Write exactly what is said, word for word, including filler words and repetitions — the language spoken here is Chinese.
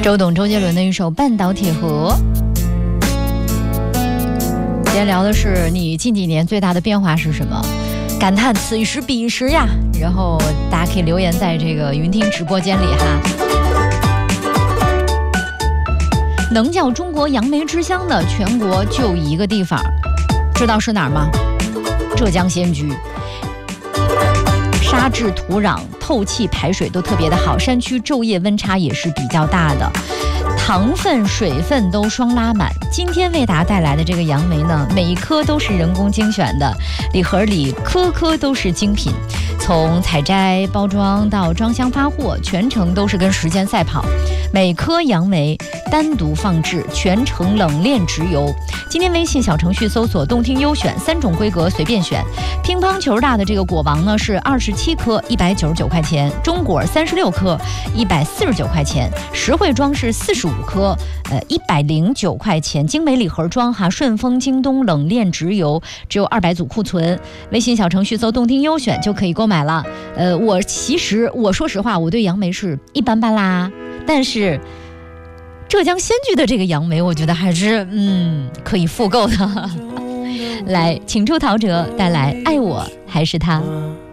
周董周杰伦的一首《半岛铁盒》。今天聊的是你近几年最大的变化是什么？感叹此时彼时呀！然后大家可以留言在这个云听直播间里哈。能叫中国杨梅之乡的全国就一个地方，知道是哪儿吗？浙江仙居。沙质土壤、透气排水都特别的好，山区昼夜温差也是比较大的，糖分、水分都双拉满。今天为大家带来的这个杨梅呢，每一颗都是人工精选的，礼盒里颗颗都是精品，从采摘、包装到装箱发货，全程都是跟时间赛跑。每颗杨梅单独放置，全程冷链直邮。今天微信小程序搜索动听优选，三种规格随便选。乒乓球大的这个果王呢是二十七颗一百九十九块钱，中果三十六颗一百四十九块钱，实惠装是四十五颗呃一百零九块钱，精美礼盒装哈，顺丰、京东冷链直邮，只有二百组库存。微信小程序搜动听优选就可以购买了。呃，我其实我说实话，我对杨梅是一般般啦，但是浙江仙居的这个杨梅，我觉得还是嗯可以复购的。来，请出陶喆带来《爱我还是他》。